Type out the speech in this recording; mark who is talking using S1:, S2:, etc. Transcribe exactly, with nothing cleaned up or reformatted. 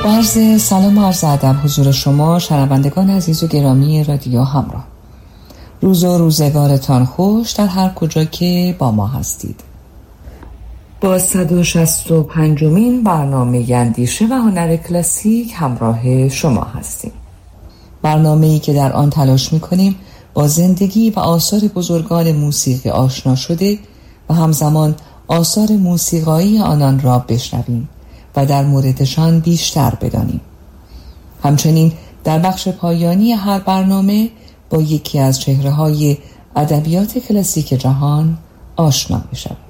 S1: با عرض سلام و عرض ادب حضور شما شنوندگان عزیز و گرامی رادیو همراه. روز و روزگارتان خوش در هر کجا که با ما هستید. با صد و شصت و پنجمین برنامه اندیشه و هنر کلاسیک همراه شما هستیم. برنامه‌ای که در آن تلاش می‌کنیم با زندگی و آثار بزرگان موسیقی آشنا شده و همزمان آثار موسیقایی آنان را بشنویم و در موردشان بیشتر بدانیم. همچنین در بخش پایانی هر برنامه با یکی از چهره‌های ادبیات کلاسیک جهان آشنا می‌شویم.